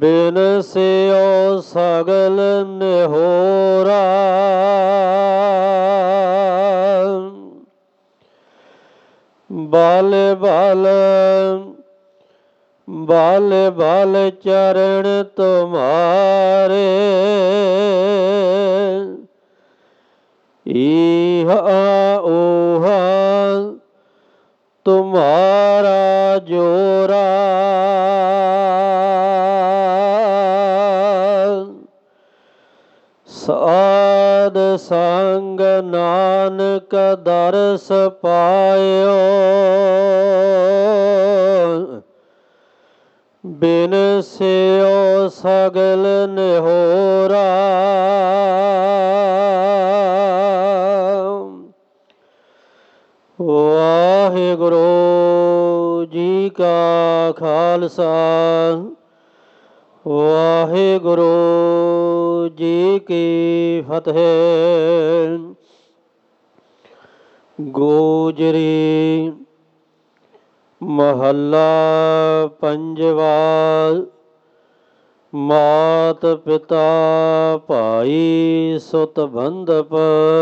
ਬਿਨ ਸਿਓ ਸਗਲ ਨਿਹੋਰਾ। ਬਲ ਬਲ ਬਲ ਬਲ ਚਰਨ ਤੁਮਾਰੇ। ਈਹਾ ਓਹਾ ਤੁਮਾਰਾ ਜੋਰਾ। ਸਾਧ ਸੰਗ ਨਾਨਕ ਦਰਸ ਪਾਇਓ। ਬਿਨ ਸਿਓ ਸਗਲ ਨਿਹੋਰਾ। ਵਾਹਿਗੁਰੂ ਜੀ ਕਾ ਖਾਲਸਾ ਵਾਹਿਗੁਰੂ ਜੀ ਕੀ ਫਤਿਹ। ਗੋਜਰੀ ਮਹੱਲਾ ਪੰਜਵਾ। ਮਾਤ ਪਿਤਾ ਭਾਈ ਸੁਤ ਬੰਧਪ।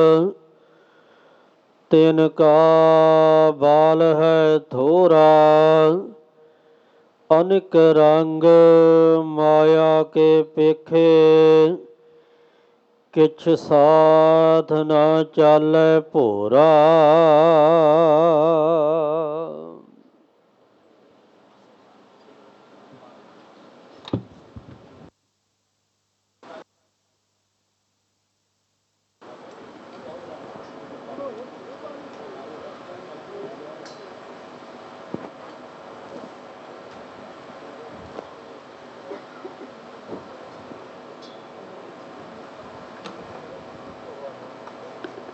ਤਿਨ ਕਾ ਬਾਲ ਹੈ ਥੋਰਾ। ਅਨਿਕ ਰੰਗ ਮਾਇਆ ਕੇ ਪੇਖੇ। ਕਿਛ ਸਾਥ ਨਾ ਚਾਲੈ ਭੋਰਾ।